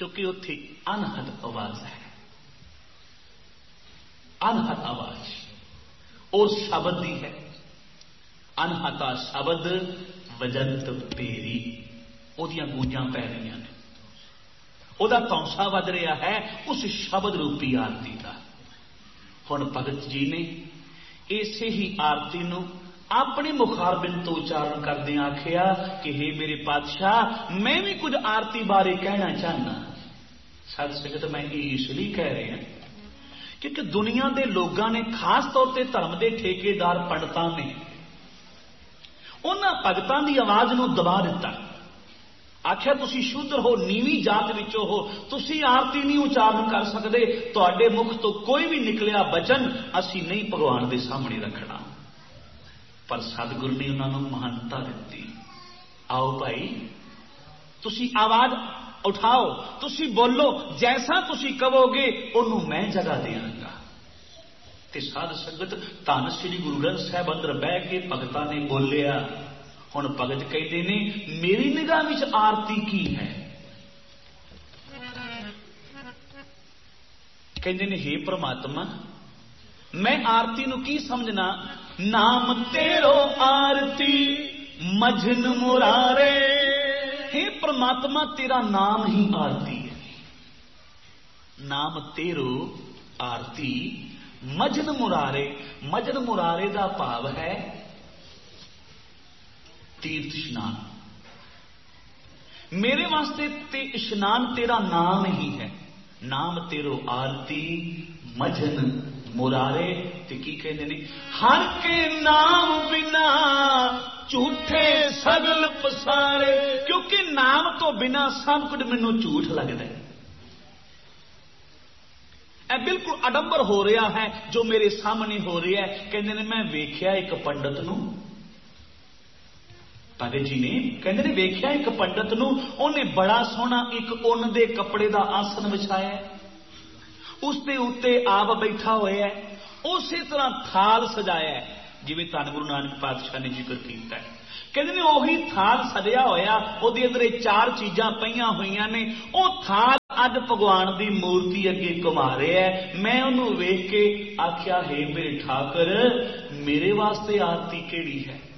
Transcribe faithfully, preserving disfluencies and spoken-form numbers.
क्योंकि उत्थे अनहद आवाज है, अनहद आवाज और शब्द दी है। अनहता शब्द वजंत भेरी, ओदियां गूंजां पै रही ने, ओदा तौसा वज रहा है उस शब्द रूपी आरती का। हुण भगत जी ने इसे ही आरती नूं अपने मुखारबिन तो उच्चारण करदे आखिया कि हे मेरे पातशाह, मैं भी कुछ आरती बारे कहना चाहना। साध संगत मैं ये इसलिए कह रहे हैं क्योंकि दुनिया के लोगों ने, खास तौर पर धर्म के ठेकेदार पंडितां ने, उन्हां भगतां दी आवाज नूं दबा दिता। आख्या तुसी शुद्र हो, नीवी जात विचों हो, तुसी आरती नहीं उच्चारण कर सकते, तुहाडे मुख तो कोई भी निकलिया बचन असी नहीं भगवान के सामने रखना। पर सतगुरु ने उन्होंने महानता दी। आओ भाई तुसी आवाज उठाओ, तुसी बोलो, जैसा तुसी कहोगे उन्होंने मैं जगह देंगा। ते साध संगत धन श्री गुरु ग्रंथ साहिब अंदर बह के भगतां ने बोलिया। हुण भगत कहते ने मेरी निगाह विच आरती की है? कहते ने हे परमात्मा, मैं आरती नूं की समझना? नाम तेरो आरती मझन मुरारे। हे परमात्मा, तेरा नाम ही आरती है। नाम तेरो आरती मजन मुरारे। मजन मुरारे का भाव है तीर्थ स्नान। मेरे वास्ते ते स्नान तेरा नाम ही है। नाम तेरो आरती मजन मुरारे। ते की कहते ने? हर के नाम बिना झूठे सगल पसारे। क्योंकि नाम तो बिना सब कुछ मैनू झूठ लगता है। यह बिल्कुल अडंबर हो रहा है जो मेरे सामने हो रहा है। कहते ने मैं वेख्या एक पंडित नूं, भगत जी ने कहते ने वेख्या एक पंडित नूं, उन्हें बड़ा सोहना एक उन दे कपड़े का आसन विछाया, उसके उत्ते आप बैठा होया है, उस तरह थाल सजाया है जिवें धन गुरु नानक पातशाह ने जिक्र किया है। कहते ने ओही थाल सजया होया, उहदे अंदर चार चीजां पईयां होईयां ने। वो थाल अज भगवान की मूर्ति अगे घुमा रहा है। मैं उन्होंने वेख के आख्या, हे मेरे ठाकर, मेरे वास्ते आरती केड़ी है?